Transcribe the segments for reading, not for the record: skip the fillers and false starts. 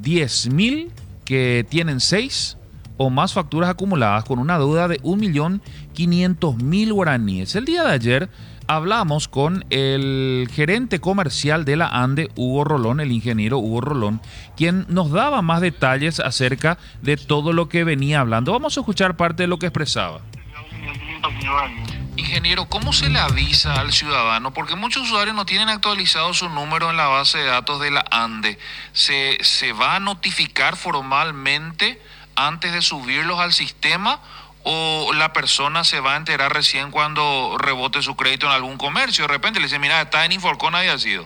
10.000 que tienen 6 o más facturas acumuladas con una deuda de 1.500.000 guaraníes. El día de ayer hablamos con el gerente comercial de la ANDE, Hugo Rolón, el ingeniero Hugo Rolón, quien nos daba más detalles acerca de todo lo que venía hablando. Vamos a escuchar parte de lo que expresaba. Ingeniero, ¿cómo se le avisa al ciudadano? Porque muchos usuarios no tienen actualizado su número en la base de datos de la ANDE. ¿Se va a notificar formalmente antes de subirlos al sistema o la persona se va a enterar recién cuando rebote su crédito en algún comercio? De repente le dice, mira, está en Inforcon, había sido.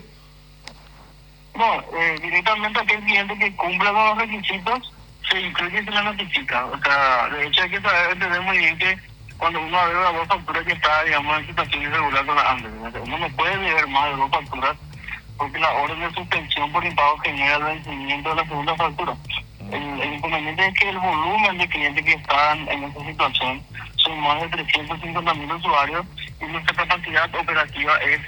No, directamente aquel cliente que cumpla con los requisitos se incluye y se le notifica. O sea, de hecho hay que saber, entender muy bien que cuando uno adeuda dos facturas que está, digamos, en situación irregular con la ANDE, uno no puede deber más de dos facturas porque la orden de suspensión por impago genera el vencimiento de la segunda factura. El inconveniente es que el volumen de clientes que están en esta situación son más de 350.000 usuarios y nuestra capacidad operativa es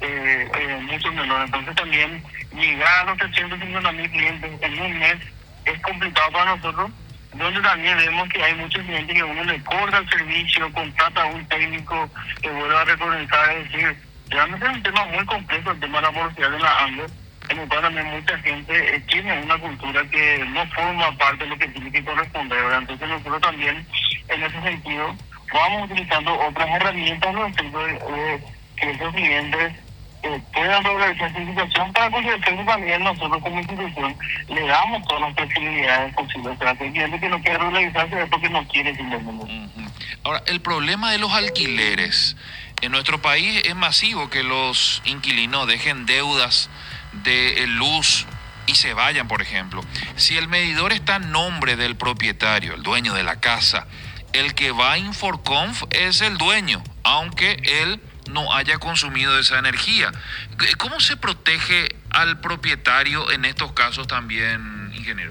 mucho menor. Entonces también llegar a los 350.000 clientes en un mes es complicado para nosotros, donde también vemos que hay muchos clientes que uno le corta el servicio, contrata a un técnico que vuelve a reconectar, es decir, realmente es un tema muy complejo el tema de la morosidad de la ANDE, en el cual también mucha gente tiene una cultura que no forma parte de lo que tiene que corresponder, ¿verdad? Entonces nosotros también, en ese sentido, vamos utilizando otras herramientas en el sentido de que esos clientes puedan regularizar su situación para que también nosotros como institución le damos todas las flexibilidades posibles. O sea, que el cliente que no quiere regularizarse es porque no quiere simplemente. Ahora, el problema de los alquileres en nuestro país es masivo, que los inquilinos dejen deudas de luz y se vayan, por ejemplo. Si el medidor está a nombre del propietario, el dueño de la casa, el que va a Inforconf es el dueño, aunque él no haya consumido esa energía. ¿Cómo se protege al propietario en estos casos también, ingeniero?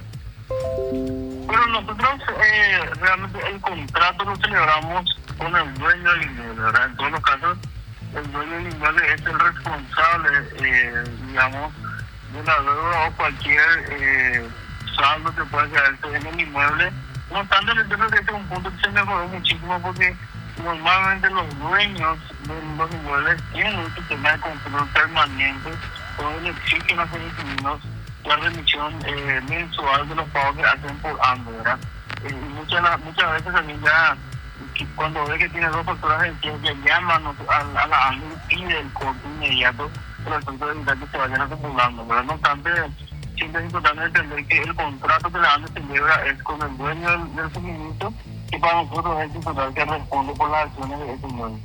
Bueno, nosotros realmente el contrato lo celebramos con el dueño del inmueble, ¿verdad? En todos los casos, el dueño del inmueble es el responsable, digamos, de la deuda o cualquier saldo que pueda quedarse en el inmueble. No obstante, entiendo que este es un punto que se mejoró muchísimo porque normalmente los dueños de los inmuebles tienen un sistema de control permanente donde exigen a sus inquilinos la remisión mensual de los pagos que hacen por ANDE, ¿verdad? Y muchas veces también ya cuando ve que tiene dos facturas vencidas ya llaman a la ANDE y pide el corte inmediato por el efecto de evitar que se vayan acumulando, ¿verdad? No obstante, siempre es importante entender que el contrato que la ANDE celebra es con el dueño del suministro y para nosotros es importante que responde por las acciones de ese inmueble.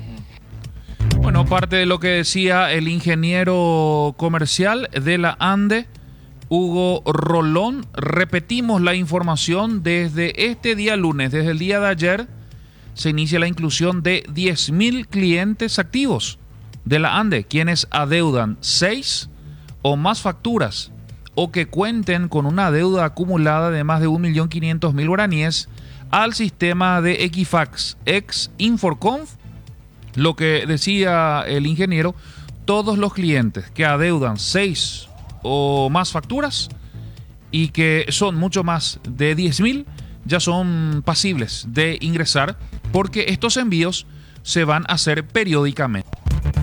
Bueno, parte de lo que decía el ingeniero comercial de la ANDE, Hugo Rolón. Repetimos la información: desde este día lunes, desde el día de ayer, se inicia la inclusión de 10.000 clientes activos de la ANDE, quienes adeudan 6 o más facturas o que cuenten con una deuda acumulada de más de 1.500.000 guaraníes al sistema de Equifax, ex Inforconf. Lo que decía el ingeniero, todos los clientes que adeudan 6 o más facturas y que son mucho más de 10.000 ya son pasibles de ingresar, porque estos envíos se van a hacer periódicamente.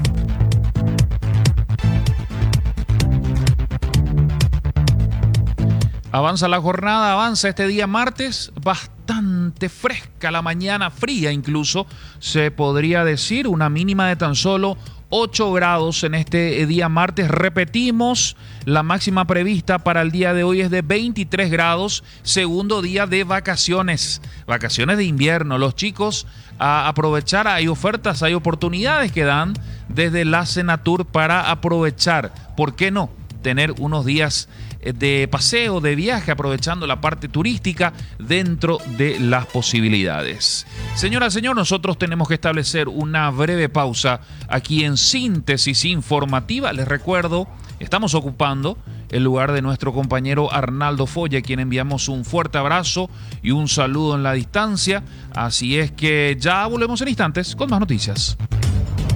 Avanza la jornada, avanza este día martes, bastante fresca la mañana, fría incluso, se podría decir, una mínima de tan solo 8 grados en este día martes. Repetimos, la máxima prevista para el día de hoy es de 23 grados, segundo día de vacaciones de invierno. Los chicos a aprovechar, hay ofertas, hay oportunidades que dan desde la Senatur para aprovechar, ¿por qué no?, tener unos días de paseo, de viaje, aprovechando la parte turística dentro de las posibilidades. Señora, señor, nosotros tenemos que establecer una breve pausa aquí en Síntesis Informativa. Les recuerdo, estamos ocupando el lugar de nuestro compañero Arnaldo Foya, a quien enviamos un fuerte abrazo y un saludo en la distancia. Así es que ya volvemos en instantes con más noticias.